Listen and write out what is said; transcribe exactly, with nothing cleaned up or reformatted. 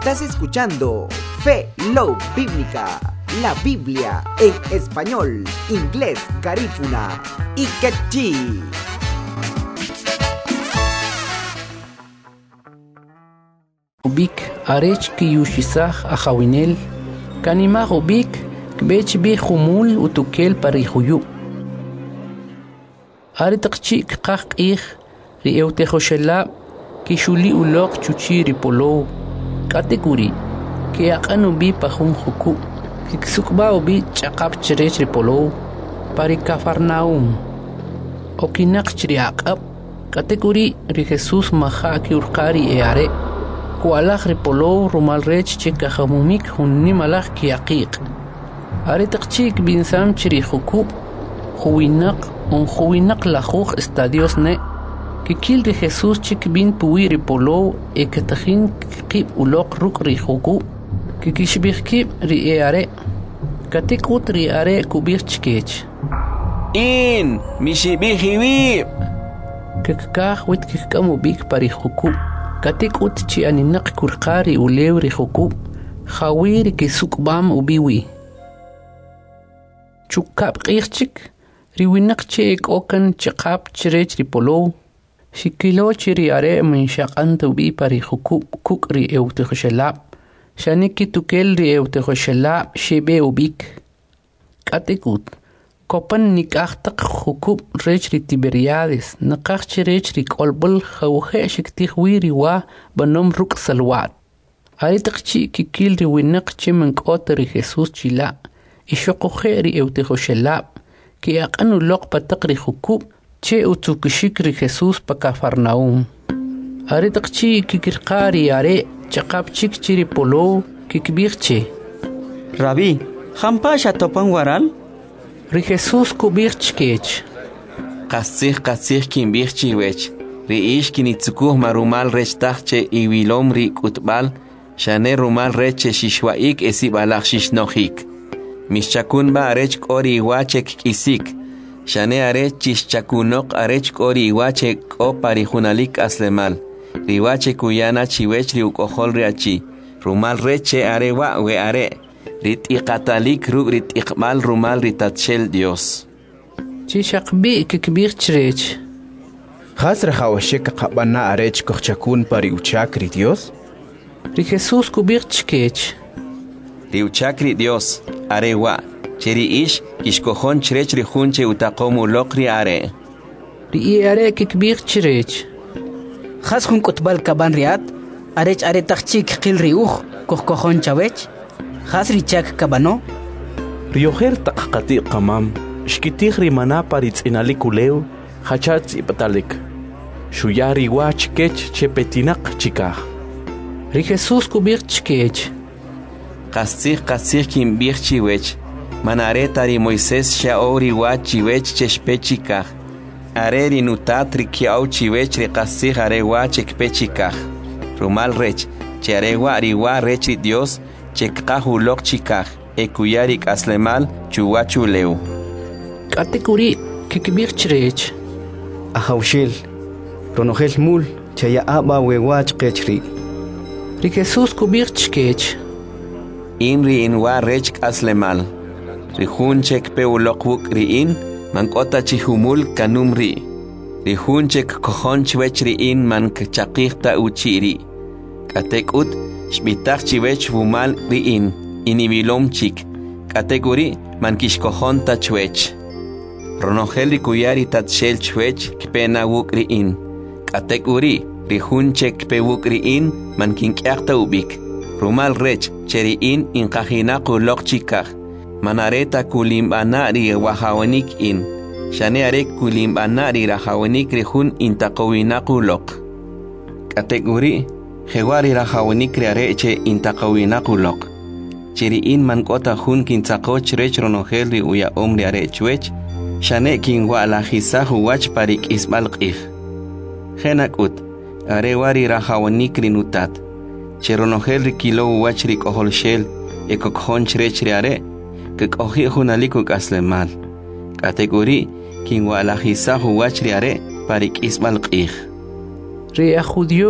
Estás escuchando Fe Love Bíblica, la Biblia en español, inglés, garífuna y quechí. Ubik arech ki yushisach ajawinel, kanimah ubik kbech bi humul utukel parihuyu. Aritaqchi kqaq ich ri eutejoshela ki shuli ulok chuchi ripolo kategori ki aqanu bi pahun huku ki ksukba ubi chaqab chirech ripolo pari Cafarnaum okinak chiri aqab kategori ri Jesus maha ki urqari eare kualach ripolo rumal rech chika hamumik hunni malach ki aqiq aritaqchi binsam chiri huku huwinak un huwinak lajuj estadios ne Kikil de Jesús chikbin puiri polo e katahin kib ulok ruk ri huku kikishbih kib ri eare katikut ri are kubir chkech in mishibih hiwib kikkah wit kikkamu bik pari huku katikut chi aninak kurqari ulew ri huku khawir kisukbam ubiwi chukab qirchik ri winak chek okan chqab chirech ri polo Shikilo chiri are min shaqan tubi pari huku kuk ri eutejoshela shaniki tukel ri eutejoshela shebe ubik katikut kopan nikaqtaq huku rech ri Tiberiades naqaq chirech ri kolbul khawhe shiktih wiri wa banom ruk salwat aritaqchi kikil ri winaq chimen qot ri Jesus chila ishoqoje ri eutejoshela ki aqanu loq pataq ri huku Che utukishikri Jesus pa Cafarnaum. Aritaqchi kikirqari are chaqapchik chiri polo kikbirche. Rabí, hampa shatopan waral? Ri Jesus kubirchkech. Qasih qasih kimbirchi wech. Ri ish kinitsukuh marumal rech tachche iwilom ri kutbal. Shane rumal reche shishwaik esibalach shishnohik. Mishchakun ba arech kori wachek kisik. Shane arech chishchakunok arech kori iwache ko parijunalik aslemal. Riwache kuyana chiwech riukohol riachi. Rumal reche arewa we are. Rit iqatalik rug rit iqmal rumal ritatshel Dios. Chishakbi kikbirchrech. Khas rehawashek qabana arech kochakun pari uchakri Dios. Ri Jesus kubirchkech. Riuchakri Dios arewa. Cheri ish kishkohon chrech rihunche utakomu lokri are. Ri are kikbir chrech. Khas hun kutbal kaban riat arech are tachchik qil riuj kohkohon chawech. Khas richak kabano. Rioher taqqati qamam shkitih rimana paritz inalikuleu hachatz ipatalik. Shuyari wach kech chepetinaq chikah. Ri Jesus kubir chkech. Qasih qasih kimbir chiwech. Manaretari Moisés shaori wachi wech chespechikah. Areri nutatri kiau chiwech reqasih arewa chekpechikah. Rumal rech, che arewa ariwa rechi Dios, chekqahu lok chikah, ekuyarik aslemal chuwachu leu. Katekuri kikbir chrech. Ahawshil, ronogel mul, chaya aba wewach kechri. Ri Jesus kubir chkech. Inri inwa rech aslemal. Rihunchek peulokbuk riin, mankota chihumul kanumri. Rihunchek kohonchwech riin man kachakirta uchiri. Katekut, shbitach chiwech vumal riin, inibilom chik. Kategori man kishkohonta chwech. Ronogel kuyari tatshel chwech kpena wuk riin. Kategori, rihunchek pewuk riin man kinkyakta ubik. Rumal rech, cheriin inkajinaku lokchikah. Manareta kulimbana ri wahawanik in. Shane arek kulimbana ri rahawanik rihun intaqawinakulok. Kategori, hewari rahawanik ri areche intaqawinakulok. Chiri in mankota hun kintzaqoch rech ronogel ri uya omri arechwech. Shane kin wa lahisahu wach parik isbalqih. Henakut, arewari rahawanik ri nutat. Cheronogel ri kilo wach ri koholshel, ekokhonch rech ri are. Kikohi hunalikuk aslemal. Kategori kin wa lahisahu wach ri are parik isbalqih. Ri judío